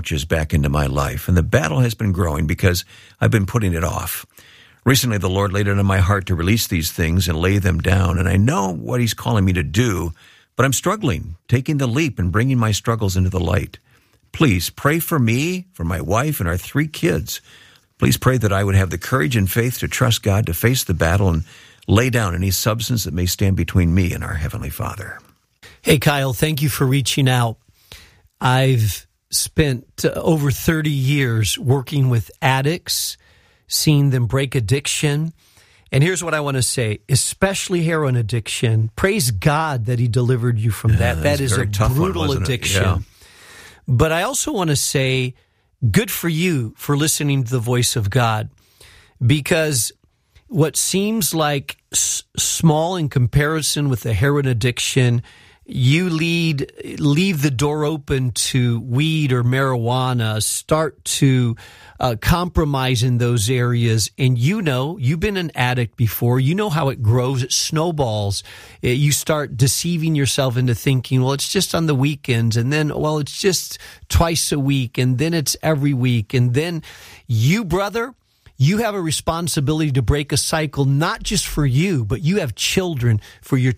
approaches back into my life, and the battle has been growing because I've been putting it off. Recently, the Lord laid it on my heart to release these things and lay them down, and I know what He's calling me to do, but I'm struggling, taking the leap and bringing my struggles into the light. Please pray for me, for my wife, and our 3 kids. Please pray that I would have the courage and faith to trust God, to face the battle, and lay down any substance that may stand between me and our Heavenly Father. Hey, Kyle, thank you for reaching out. I've spent over 30 years working with addicts, seeing them break addiction. And here's what I want to say, especially heroin addiction. Praise God that He delivered you from that. That is a brutal addiction. Yeah. But I also want to say, good for you for listening to the voice of God, because what seems like small in comparison with the heroin addiction, you leave the door open to weed or marijuana, start to compromise in those areas. And you've been an addict before. You know how it grows. It snowballs. You start deceiving yourself into thinking, well, it's just on the weekends. And then, well, it's just twice a week. And then it's every week. And then you, brother, you have a responsibility to break a cycle, not just for you, but you have children, for your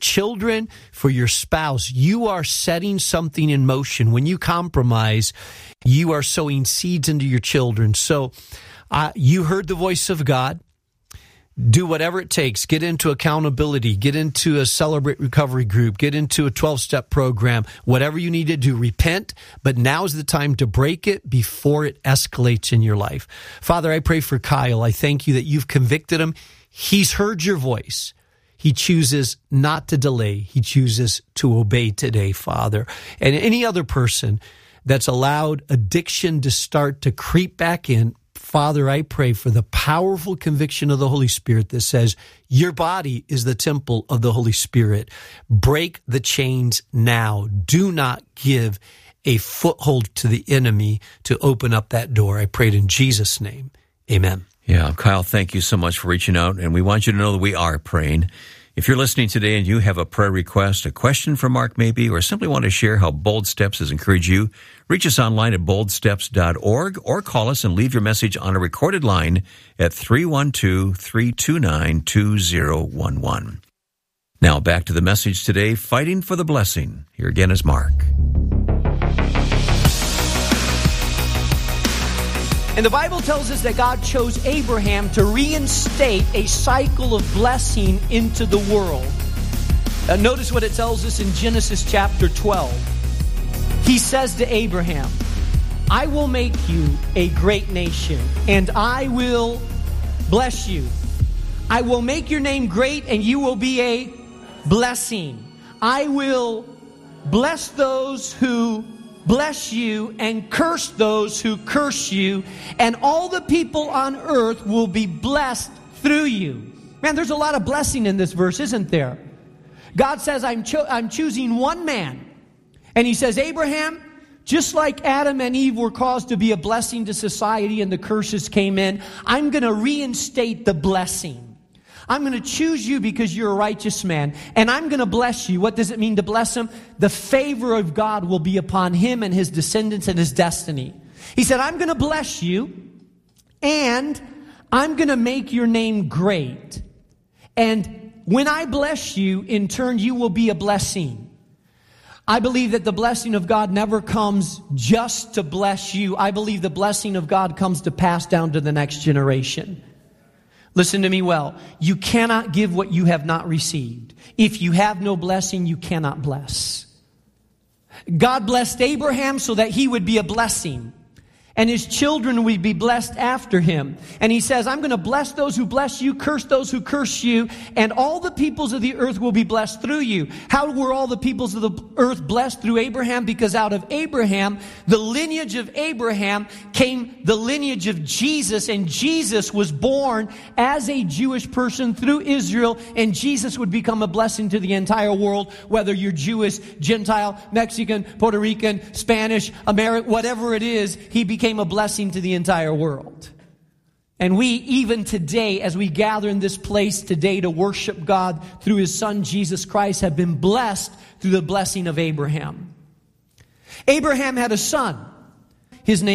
spouse. You are setting something in motion. When you compromise, you are sowing seeds into your children. So you heard the voice of God. Do whatever it takes. Get into accountability. Get into a Celebrate Recovery group. Get into a 12-step program. Whatever you need to do, repent. But now is the time to break it before it escalates in your life. Father, I pray for Kyle. I thank you that you've convicted him. He's heard your voice. He chooses not to delay. He chooses to obey today, Father. And any other person that's allowed addiction to start to creep back in, Father, I pray for the powerful conviction of the Holy Spirit that says your body is the temple of the Holy Spirit. Break the chains now. Do not give a foothold to the enemy to open up that door. I prayed in Jesus' name. Amen. Yeah, Kyle, thank you so much for reaching out, and we want you to know that we are praying. If you're listening today and you have a prayer request, a question for Mark maybe, or simply want to share how Bold Steps has encouraged you, reach us online at boldsteps.org or call us and leave your message on a recorded line at 312-329-2011. Now back to the message today, Fighting for the Blessing. Here again is Mark. And the Bible tells us that God chose Abraham to reinstate a cycle of blessing into the world. Notice what it tells us in Genesis chapter 12. He says to Abraham, I will make you a great nation, and I will bless you. I will make your name great, and you will be a blessing. I will bless those who bless you and curse those who curse you, and all the people on earth will be blessed through you. Man, there's a lot of blessing in this verse, isn't there? God says, I'm choosing one man. And He says, Abraham, just like Adam and Eve were caused to be a blessing to society and the curses came in, I'm going to reinstate the blessing. I'm going to choose you because you're a righteous man, and I'm going to bless you. What does it mean to bless him? The favor of God will be upon him and his descendants and his destiny. He said, I'm going to bless you, and I'm going to make your name great. And when I bless you, in turn, you will be a blessing. I believe that the blessing of God never comes just to bless you. I believe the blessing of God comes to pass down to the next generation. Listen to me well. You cannot give what you have not received. If you have no blessing, you cannot bless. God blessed Abraham so that he would be a blessing, and his children would be blessed after him. And He says, I'm going to bless those who bless you, curse those who curse you, and all the peoples of the earth will be blessed through you. How were all the peoples of the earth blessed? Through Abraham, because out of Abraham, the lineage of Abraham, came the lineage of Jesus, and Jesus was born as a Jewish person through Israel, and Jesus would become a blessing to the entire world, whether you're Jewish, Gentile, Mexican, Puerto Rican, Spanish, American, whatever it is, He became a blessing to the entire world. And we, even today, as we gather in this place today to worship God through His Son, Jesus Christ, have been blessed through the blessing of Abraham. Abraham had a son. His name